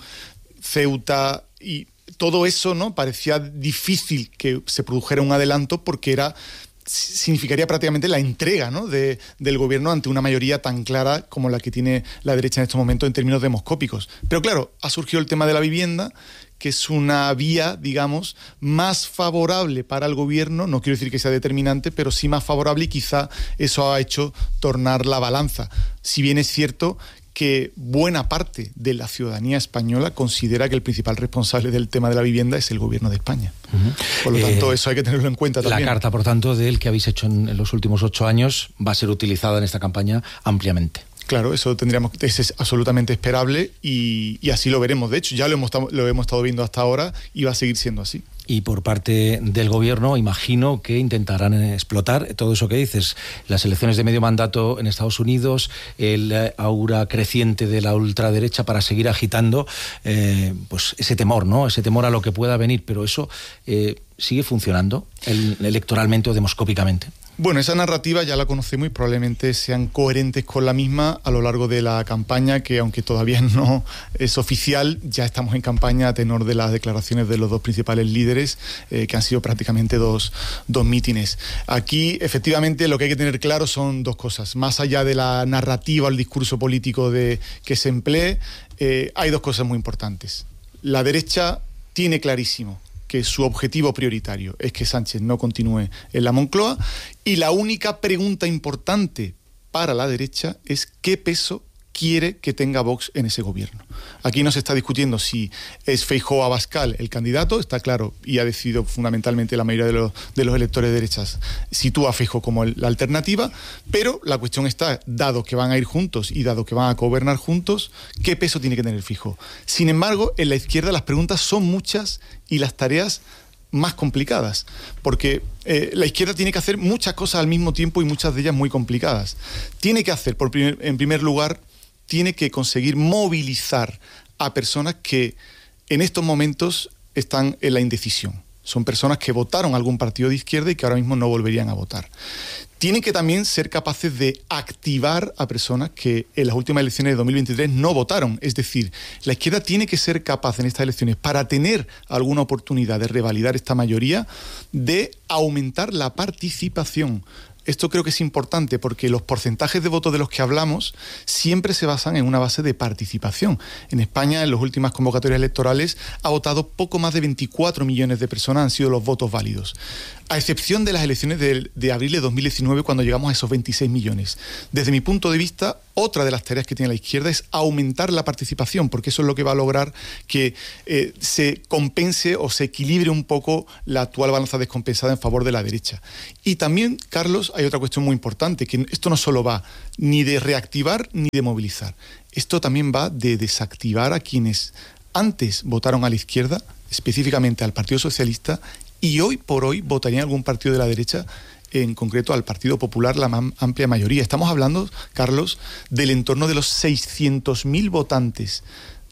Ceuta, y todo eso, ¿no? Parecía difícil que se produjera un adelanto porque era significaría prácticamente la entrega, ¿no? de, del gobierno ante una mayoría tan clara como la que tiene la derecha en estos momentos en términos demoscópicos. Pero claro, ha surgido el tema de la vivienda, que es una vía, digamos, más favorable para el gobierno, no quiero decir que sea determinante, pero sí más favorable, y quizá eso ha hecho tornar la balanza. Si bien es cierto que buena parte de la ciudadanía española considera que el principal responsable del tema de la vivienda es el gobierno de España. Uh-huh. Por lo eh, tanto, eso hay que tenerlo en cuenta también. La carta, por tanto, del que habéis hecho en, en los últimos ocho años va a ser utilizada en esta campaña ampliamente. Claro, eso tendríamos, eso es absolutamente esperable y, y así lo veremos. De hecho, ya lo hemos, lo hemos estado viendo hasta ahora y va a seguir siendo así. Y por parte del gobierno, imagino que intentarán explotar todo eso que dices, las elecciones de medio mandato en Estados Unidos, el aura creciente de la ultraderecha para seguir agitando eh, pues ese temor, ¿no? Ese temor a lo que pueda venir, pero eso eh, sigue funcionando el, electoralmente o demoscópicamente. Bueno, esa narrativa ya la conocemos y probablemente sean coherentes con la misma a lo largo de la campaña, que aunque todavía no es oficial, ya estamos en campaña a tenor de las declaraciones de los dos principales líderes, eh, que han sido prácticamente dos, dos mítines. Aquí, efectivamente, lo que hay que tener claro son dos cosas. Más allá de la narrativa o el discurso político de, que se emplee, eh, hay dos cosas muy importantes. La derecha tiene clarísimo que su objetivo prioritario es que Sánchez no continúe en la Moncloa, y la única pregunta importante para la derecha es qué peso quiere que tenga Vox en ese gobierno. Aquí no se está discutiendo si es Feijóo o Abascal el candidato, está claro, y ha decidido fundamentalmente la mayoría de los, de los electores de derechas sitúa a Feijóo como el, la alternativa, pero la cuestión está, dado que van a ir juntos y dado que van a gobernar juntos, ¿qué peso tiene que tener Feijóo? Sin embargo, en la izquierda las preguntas son muchas y las tareas más complicadas, porque eh, la izquierda tiene que hacer muchas cosas al mismo tiempo y muchas de ellas muy complicadas. Tiene que hacer, por primer, en primer lugar, tiene que conseguir movilizar a personas que en estos momentos están en la indecisión. Son personas que votaron a algún partido de izquierda y que ahora mismo no volverían a votar. Tienen que también ser capaces de activar a personas que en las últimas elecciones de dos mil veintitrés no votaron. Es decir, la izquierda tiene que ser capaz en estas elecciones, para tener alguna oportunidad de revalidar esta mayoría, de aumentar la participación. Esto creo que es importante porque los porcentajes de votos de los que hablamos siempre se basan en una base de participación. En España, en las últimas convocatorias electorales, ha votado poco más de veinticuatro millones de personas, han sido los votos válidos. A excepción de las elecciones de, de abril de dos mil diecinueve, cuando llegamos a esos veintiséis millones. Desde mi punto de vista, otra de las tareas que tiene la izquierda es aumentar la participación, porque eso es lo que va a lograr que eh, se compense o se equilibre un poco la actual balanza descompensada en favor de la derecha. Y también, Carlos, hay otra cuestión muy importante, que esto no solo va ni de reactivar ni de movilizar. Esto también va de desactivar a quienes antes votaron a la izquierda, específicamente al Partido Socialista, y hoy por hoy votarían algún partido de la derecha, en concreto al Partido Popular, la más amplia mayoría. Estamos hablando, Carlos, del entorno de los seiscientos mil votantes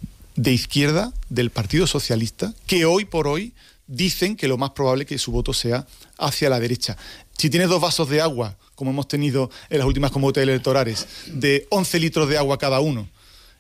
de izquierda del Partido Socialista, que hoy por hoy dicen que lo más probable es que su voto sea hacia la derecha. Si tienes dos vasos de agua, como hemos tenido en las últimas convocatorias electorales, de once litros de agua cada uno,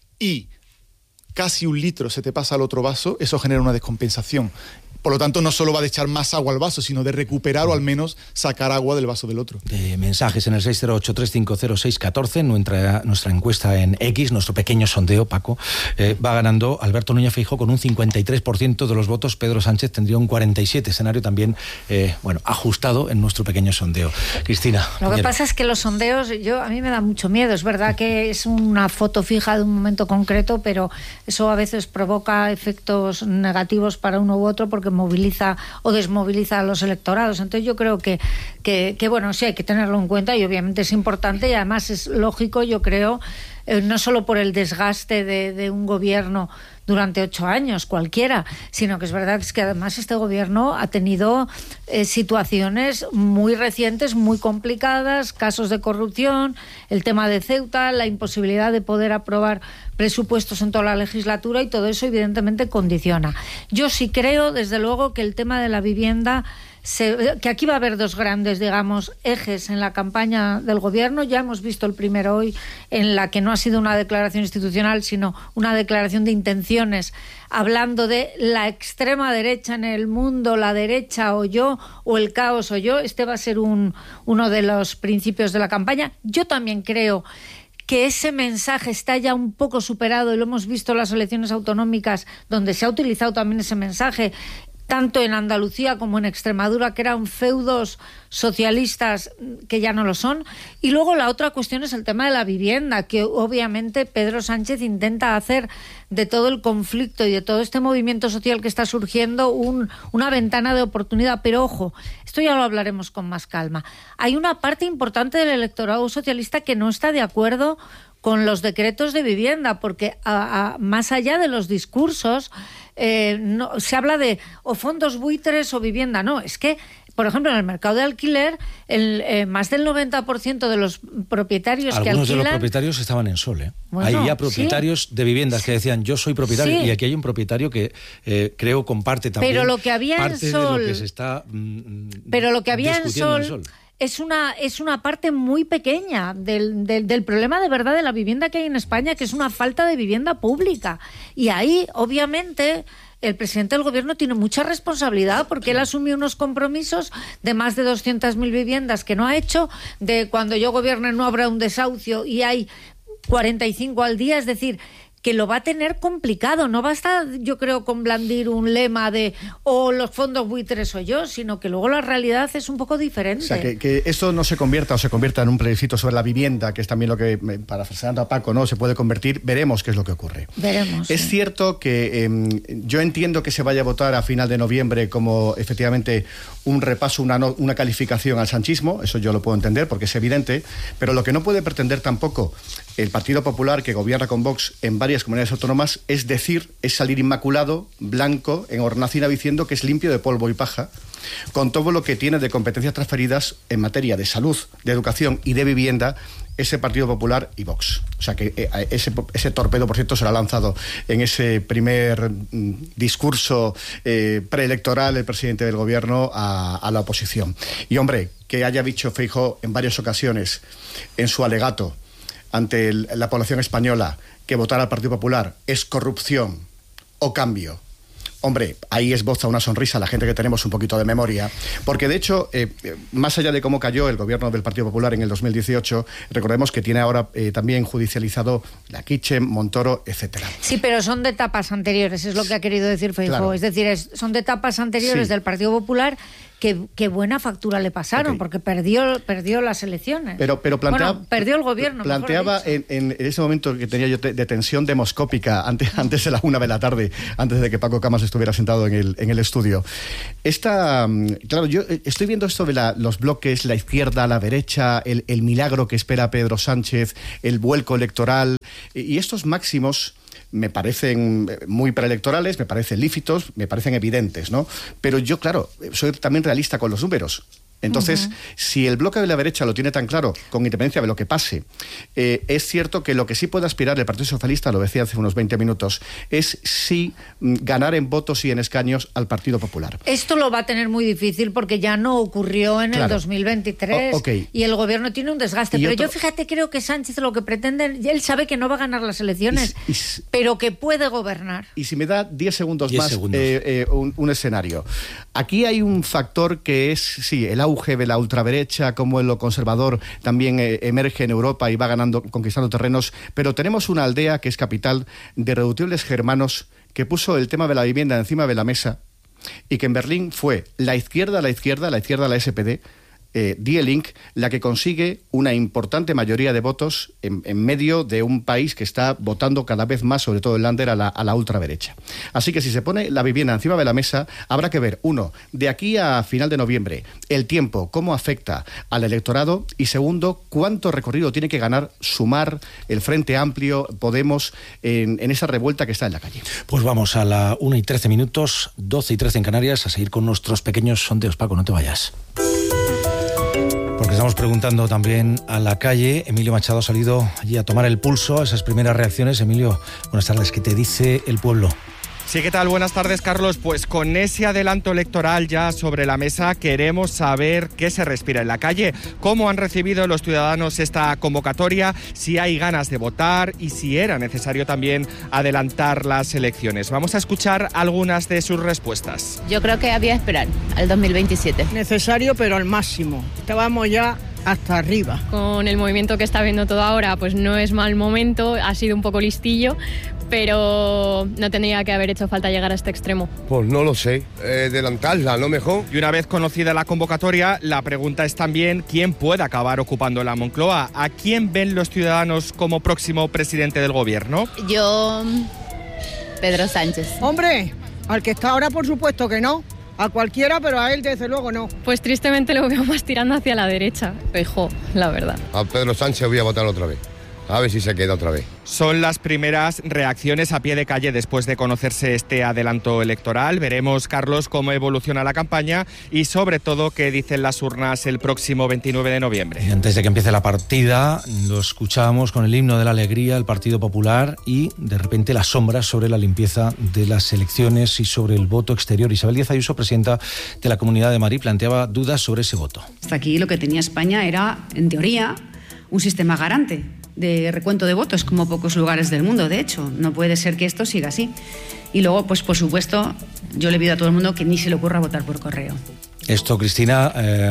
y casi un litro se te pasa al otro vaso, eso genera una descompensación. Por lo tanto, no solo va de echar más agua al vaso, sino de recuperar o al menos sacar agua del vaso del otro. De mensajes en el seis cero ocho, tres cinco cero, seis uno cuatro, nuestra, nuestra encuesta en X, nuestro pequeño sondeo, Paco, eh, va ganando Alberto Núñez Feijóo con un cincuenta y tres por ciento de los votos, Pedro Sánchez tendría un cuarenta y siete por ciento, escenario también, eh, bueno, ajustado en nuestro pequeño sondeo. Cristina. Lo que compañero. pasa es que los sondeos, yo a mí me da mucho miedo, es verdad que es una foto fija de un momento concreto, pero eso a veces provoca efectos negativos para uno u otro, porque que moviliza o desmoviliza a los electorados. Entonces yo creo que, que, que bueno, sí hay que tenerlo en cuenta y obviamente es importante y además es lógico, yo creo, eh, no solo por el desgaste de, de un gobierno durante ocho años, cualquiera, sino que es verdad que además este gobierno ha tenido eh, situaciones muy recientes, muy complicadas, casos de corrupción, el tema de Ceuta, la imposibilidad de poder aprobar presupuestos en toda la legislatura, y todo eso evidentemente condiciona. Yo sí creo, desde luego, que el tema de la vivienda, Se, que aquí va a haber dos grandes, digamos, ejes en la campaña del gobierno. Ya hemos visto el primero hoy, en la que no ha sido una declaración institucional, sino una declaración de intenciones, hablando de la extrema derecha en el mundo, la derecha o yo, o el caos o yo. Este va a ser un, uno de los principios de la campaña. Yo también creo que ese mensaje está ya un poco superado, y lo hemos visto en las elecciones autonómicas, donde se ha utilizado también ese mensaje, tanto en Andalucía como en Extremadura, que eran feudos socialistas que ya no lo son. Y luego la otra cuestión es el tema de la vivienda, que obviamente Pedro Sánchez intenta hacer de todo el conflicto y de todo este movimiento social que está surgiendo un, una ventana de oportunidad. Pero ojo, esto ya lo hablaremos con más calma. Hay una parte importante del electorado socialista que no está de acuerdo con los decretos de vivienda, porque a, a, más allá de los discursos, eh, no, se habla de o fondos buitres o vivienda. No, es que, por ejemplo, en el mercado de alquiler, el, eh, más del noventa por ciento de los propietarios Algunos que alquilan... Algunos de los propietarios estaban en Sol, ¿eh? Bueno, hay ya propietarios ¿sí? de viviendas que decían, yo soy propietario, sí. y aquí hay un propietario que eh, creo comparte también pero lo que había parte en Sol, de lo que se está mm, pero lo que había en Sol, en Sol es una, es una parte muy pequeña del, del, del problema de verdad de la vivienda que hay en España, que es una falta de vivienda pública. Y ahí, obviamente, el presidente del gobierno tiene mucha responsabilidad, porque él asumió unos compromisos de más de doscientas mil viviendas que no ha hecho, de cuando yo gobierne no habrá un desahucio, y hay cuarenta y cinco al día, es decir, que lo va a tener complicado. No basta, yo creo, con blandir un lema de o los fondos buitres o yo, sino que luego la realidad es un poco diferente. O sea, que, que esto no se convierta o se convierta en un plebiscito sobre la vivienda, que es también lo que, parafraseando a Paco, ¿no?, se puede convertir. Veremos qué es lo que ocurre. Veremos. Es sí. cierto que eh, yo entiendo que se vaya a votar a final de noviembre como efectivamente un repaso, una, no, una calificación al sanchismo. Eso yo lo puedo entender porque es evidente, pero lo que no puede pretender tampoco el Partido Popular, que gobierna con Vox en varias comunidades autónomas, es decir, es salir inmaculado, blanco, en hornacina, diciendo que es limpio de polvo y paja, con todo lo que tiene de competencias transferidas en materia de salud, de educación y de vivienda, ese Partido Popular y Vox. O sea que eh, ese, ese torpedo, por cierto, se lo ha lanzado en ese primer mm, discurso eh, preelectoral el presidente del gobierno a, a la oposición. Y hombre, que haya dicho Feijóo en varias ocasiones en su alegato ante el, la población española que votar al Partido Popular es corrupción o cambio. Hombre, ahí esboza una sonrisa a la gente que tenemos un poquito de memoria, porque de hecho, eh, más allá de cómo cayó el gobierno del Partido Popular en el dos mil dieciocho, recordemos que tiene ahora eh, también judicializado la Kitchen, Montoro, etcétera. Sí, pero son de etapas anteriores, es lo que ha querido decir Feijóo. Claro. Es decir, es, son de etapas anteriores sí. del Partido Popular. Qué, qué buena factura le pasaron, okay. porque perdió, perdió las elecciones. Pero, pero planteaba, bueno, perdió el gobierno. Planteaba en, en ese momento que tenía yo de tensión demoscópica, antes, antes de la una de la tarde, antes de que Paco Camas estuviera sentado en el, en el estudio. Esta, claro, yo estoy viendo esto de la, los bloques, la izquierda, la derecha, el, el milagro que espera Pedro Sánchez, el vuelco electoral, y estos máximos me parecen muy preelectorales, me parecen lícitos, me parecen evidentes, ¿no? Pero yo, claro, soy también realista con los números. Entonces, uh-huh. si el bloque de la derecha lo tiene tan claro, con independencia de lo que pase, eh, es cierto que lo que sí puede aspirar el Partido Socialista, lo decía hace unos veinte minutos, es sí ganar en votos y en escaños al Partido Popular. Esto lo va a tener muy difícil porque ya no ocurrió en claro. el dos mil veintitrés o, okay. y el gobierno tiene un desgaste. Pero otro... yo, fíjate, creo que Sánchez lo que pretende, él sabe que no va a ganar las elecciones, y, y, pero que puede gobernar. Y si me da diez segundos diez más, segundos. Eh, eh, un, un escenario. Aquí hay un factor que es, sí, el auge de la ultraderecha, como en lo conservador también eh, emerge en Europa y va ganando, conquistando terrenos, pero tenemos una aldea que es capital de irreductibles germanos que puso el tema de la vivienda encima de la mesa y que en Berlín fue la izquierda, la izquierda, la izquierda, la S P D, eh, Die Link la que consigue una importante mayoría de votos en, en medio de un país que está votando cada vez más, sobre todo en Länder, a la, a la ultraderecha. Así que si se pone la vivienda encima de la mesa, habrá que ver, uno, de aquí a final de noviembre, el tiempo, cómo afecta al electorado, y segundo, cuánto recorrido tiene que ganar Sumar, el Frente Amplio, Podemos, en, en esa revuelta que está en la calle. Pues vamos a la una y trece minutos, doce y trece en Canarias, a seguir con nuestros pequeños sondeos. Paco, no te vayas. Porque estamos preguntando también a la calle. Emilio Machado ha salido allí a tomar el pulso a esas primeras reacciones. Emilio, buenas tardes. ¿Qué te dice el pueblo? Sí, ¿qué tal? Buenas tardes, Carlos. Pues con ese adelanto electoral ya sobre la mesa, queremos saber qué se respira en la calle, cómo han recibido los ciudadanos esta convocatoria, si hay ganas de votar y si era necesario también adelantar las elecciones. Vamos a escuchar algunas de sus respuestas. Yo creo que había que esperar al dos mil veintisiete. Necesario, pero al máximo. Estábamos ya hasta arriba. Con el movimiento que está viendo todo ahora, pues no es mal momento, ha sido un poco listillo, pero no tendría que haber hecho falta llegar a este extremo. Pues no lo sé, eh, adelantarla, ¿no mejor? Y una vez conocida la convocatoria, la pregunta es también quién puede acabar ocupando la Moncloa. ¿A quién ven los ciudadanos como próximo presidente del gobierno? Yo, Pedro Sánchez. Hombre, al que está ahora por supuesto que no. A cualquiera, pero a él desde luego no. Pues tristemente lo veo más tirando hacia la derecha. Feijóo, la verdad. A Pedro Sánchez voy a votar otra vez. A ver si se queda otra vez. Son las primeras reacciones a pie de calle después de conocerse este adelanto electoral. Veremos, Carlos, cómo evoluciona la campaña y sobre todo qué dicen las urnas el próximo veintinueve de noviembre. Y antes de que empiece la partida, lo escuchábamos con el himno de la alegría, el Partido Popular, y de repente las sombras sobre la limpieza de las elecciones y sobre el voto exterior. Isabel Díaz Ayuso, presidenta de la Comunidad de Madrid, planteaba dudas sobre ese voto. Hasta aquí lo que tenía España era, en teoría, un sistema garante de recuento de votos, como pocos lugares del mundo, de hecho. No puede ser que esto siga así. Y luego, pues por supuesto, yo le pido a todo el mundo que ni se le ocurra votar por correo. Esto, Cristina, eh,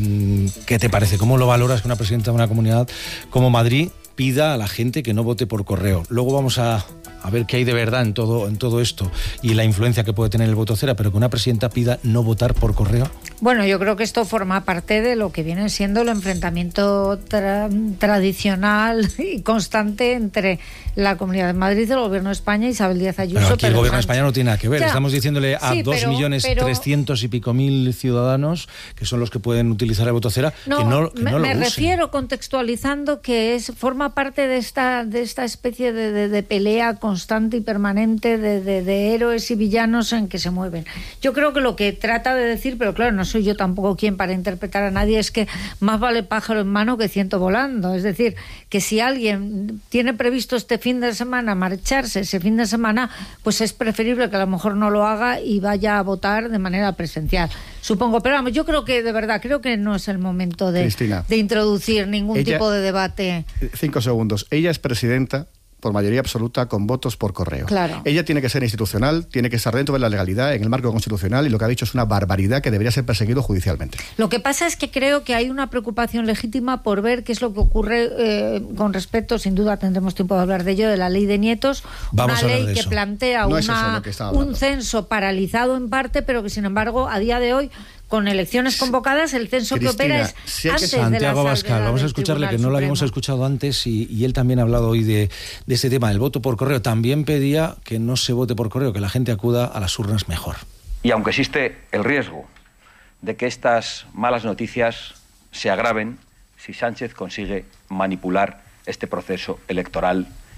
¿qué te parece? ¿Cómo lo valoras que una presidenta de una comunidad como Madrid pida a la gente que no vote por correo? Luego vamos a, a ver qué hay de verdad en todo, en todo esto y la influencia que puede tener el voto cera, pero que una presidenta pida no votar por correo. Bueno, yo creo que esto forma parte de lo que viene siendo el enfrentamiento tra- tradicional y constante entre la Comunidad de Madrid, el Gobierno de España y Isabel Díaz Ayuso. Pero aquí el Gobierno de España no tiene nada que ver. Ya. Estamos diciéndole a Sí, dos pero- millones pero- trescientos y pico mil ciudadanos, que son los que pueden utilizar el voto cera, No, que no, que me, no lo me usen. refiero contextualizando que es forma parte de esta de esta especie de, de, de pelea constante y permanente de, de, de héroes y villanos en que se mueven. Yo creo que lo que trata de decir, pero claro, no soy yo tampoco quien para interpretar a nadie, es que más vale pájaro en mano que ciento volando. Es decir, que si alguien tiene previsto este fin de semana marcharse ese fin de semana, pues es preferible que a lo mejor no lo haga y vaya a votar de manera presencial. Supongo, pero vamos, yo creo que de verdad, creo que no es el momento de, Cristina, de introducir ningún ella- tipo de debate. Cinco segundos. Ella es presidenta por mayoría absoluta con votos por correo. Claro. Ella tiene que ser institucional, tiene que estar dentro de la legalidad, en el marco constitucional, y lo que ha dicho es una barbaridad que debería ser perseguido judicialmente. Lo que pasa es que creo que hay una preocupación legítima por ver qué es lo que ocurre eh, con respecto, sin duda tendremos tiempo de hablar de ello, de la ley de nietos, Vamos a una hablar ley de que eso. plantea No es eso una, lo que estaba hablando. un censo paralizado en parte, pero que sin embargo a día de hoy, con elecciones convocadas, el censo que Cristina, opera es si hay que- antes de la Santiago Abascal, salvedad vamos a del escucharle, que Tribunal no lo habíamos Supremo. escuchado antes, y, y él también ha hablado hoy de, de este tema, del voto por correo. También pedía que no se vote por correo, que la gente acuda a las urnas mejor. Y aunque existe el riesgo de que estas malas noticias se agraven si Sánchez consigue manipular este proceso electoral